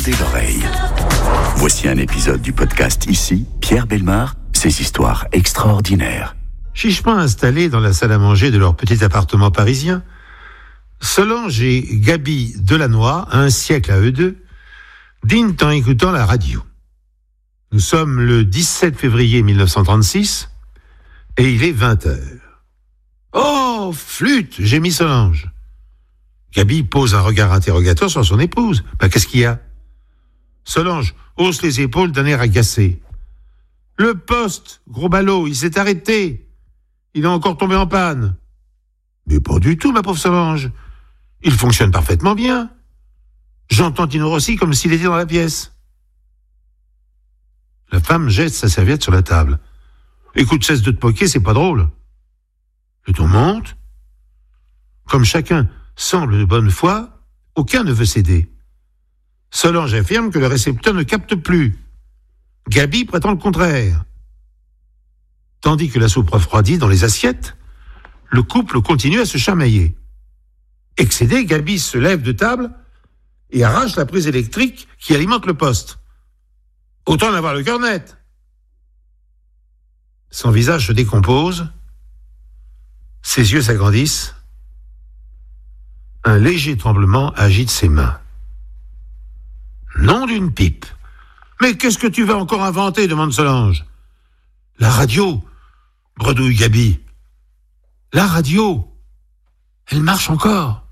tendez l'oreille. Voici un épisode du podcast Ici, Pierre Bellemare, ses histoires extraordinaires. Chichement installés dans la salle à manger de leur petit appartement parisien, Solange et Gaby Delannoy, un siècle à eux deux, dînent en écoutant la radio. Nous sommes le 17 février 1936 et il est 20h. « Oh, flûte !» gémit Solange. Gaby pose un regard interrogateur sur son épouse. « Qu'est-ce qu'il y a ?» Solange hausse les épaules d'un air agacé. « Le poste, gros ballot, il s'est arrêté. Il est encore tombé en panne. »« Mais pas du tout, ma pauvre Solange. Il fonctionne parfaitement bien. J'entends Tino Rossi comme s'il était dans la pièce. » La femme jette sa serviette sur la table. « Écoute, cesse de te moquer, c'est pas drôle. » Le ton monte. Comme chacun semble de bonne foi, aucun ne veut céder. Solange affirme que le récepteur ne capte plus. Gaby prétend le contraire. Tandis que la soupe refroidit dans les assiettes, le couple continue à se chamailler. Excédé, Gaby se lève de table et arrache la prise électrique qui alimente le poste. Autant en avoir le cœur net. Son visage se décompose, ses yeux s'agrandissent, un léger tremblement agite ses mains. Nom d'une pipe. Mais qu'est-ce que tu vas encore inventer, demande Solange. La radio, bredouille Gaby. La radio, elle marche encore.